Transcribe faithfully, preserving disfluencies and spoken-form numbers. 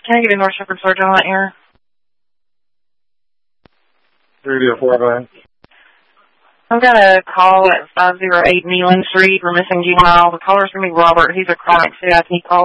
Can I get a North Shepherd Sergeant on that air? three oh four, go ahead. I've got a call at five oh eight Neelan Street for missing juvenile. The caller's going to be Robert. He's a chronic C I P caller.